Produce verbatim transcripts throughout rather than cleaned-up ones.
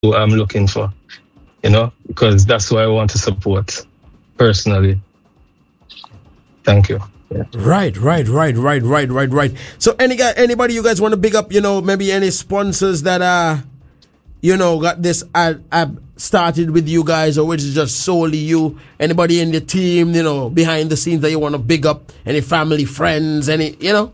who I'm looking for, you know, because that's who I want to support personally. Thank you. Yeah. Right, right, right, right, right, right, right. So, any guy, anybody you guys want to big up? You know, maybe any sponsors that uh, you know, got this ad, ad started with you guys, or which is just solely you? Anybody in the team, you know, behind the scenes that you want to big up? Any family, friends, any, you know?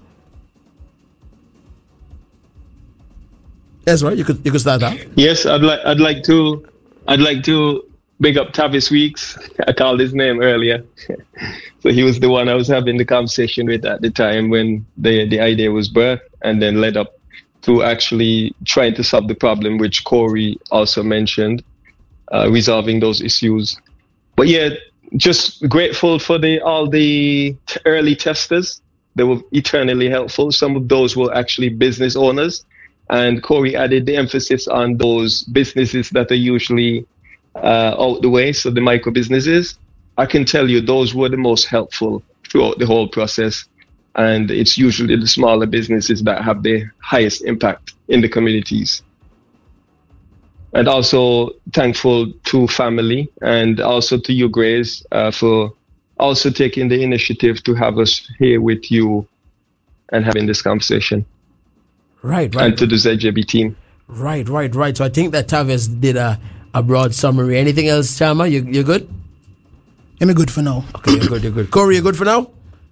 That's right. You could you could start out. Yes, I'd like I'd like to I'd like to big up Tavis Weeks. I called his name earlier. So he was the one I was having the conversation with at the time when the the idea was birthed, and then led up to actually trying to solve the problem, which Corey also mentioned, uh, resolving those issues. But yeah, just grateful for the all the t- early testers. They were eternally helpful. Some of those were actually business owners, and Corey added the emphasis on those businesses that are usually uh, out the way, so the micro businesses. I can tell you those were the most helpful throughout the whole process. And it's usually the smaller businesses that have the highest impact in the communities. And also thankful to family and also to you, Grace, uh, for also taking the initiative to have us here with you and having this conversation. Right, right. And to the Z J B team. Right, right, right. So I think that Tavis did a, a broad summary. Anything else, Chama? You you good? I'm good for now. Okay, you're good, you're good. Corey, you good for now?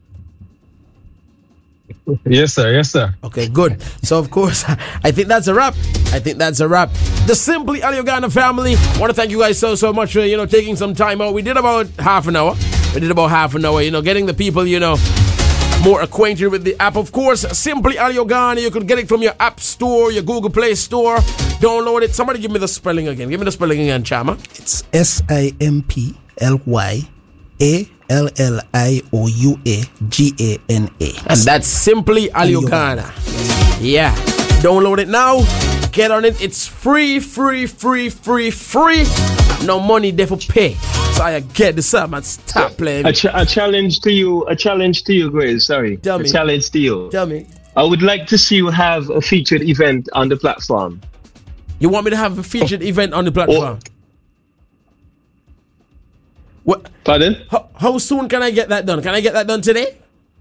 Yes, sir. Yes, sir. Okay, good. So, of course, I think that's a wrap. I think that's a wrap. The Simply Aliogana family, want to thank you guys so, so much for, you know, taking some time out. We did about half an hour. We did about half an hour, you know, getting the people, you know, more acquainted with the app. Of course, Simply Aliogana, you could get it from your App Store, your Google Play Store. Download it. Somebody give me the spelling again. Give me the spelling again, Chama. It's S I M P L Y A L L I O U A G A N A. And that's Simply Aliogana. Yeah. Download it now. Get on it. It's free, free, free, free, free. No money there for pay. So I get this up and stop playing. A, ch- a challenge to you, a challenge to you, Grace. Sorry. Tell me. A challenge to you. Tell me. I would like to see you have a featured event on the platform. You want me to have a featured oh. event on the platform? Oh. What? Pardon? How, how soon can I get that done? Can I get that done today?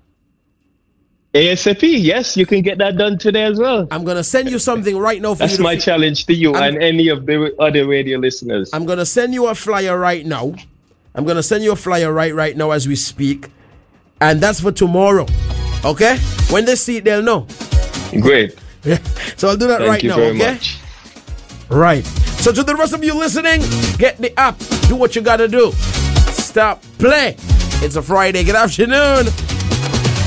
ASAP, yes, you can get that done today as well. I'm going to send you something right now for That's you. That's my f- challenge to you I'm, and any of the other radio listeners. I'm going to send you a flyer right now. I'm going to send you a flyer right right now as we speak. And that's for tomorrow. Okay? When they see it, they'll know. Great. So I'll do that Thank right you now, very okay? Much. Right. So to the rest of you listening, get the app. Do what you got to do. Stop, play. It's a Friday. Good afternoon.